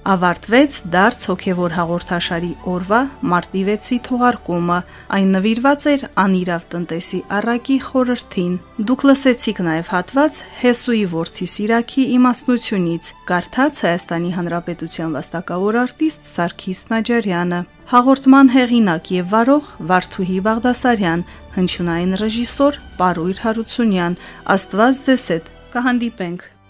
Ավարտվեց դարձ հոգևոր հաղորդաշարի օրվա մարտի 6-ի թողարկումը, այն նվիրված էր անիրավ տնտեսի առակի խորհրդին։ Դուք լսեցիք նաև հատված Հեսուի որդի Սիրաքի իմաստնությունից, կարդաց Հայաստանի Հանրապետության վաստակավոր արտիստ Սարգիս Նաջարյանը։ Հաղորդման հեղինակ եւ վարող Վարդուհի Բաղդասարյան, հնչյունային ռեժիսոր Պարույր Հարությունյան։ Աստված ձեզ հետ, կհանդիպենք։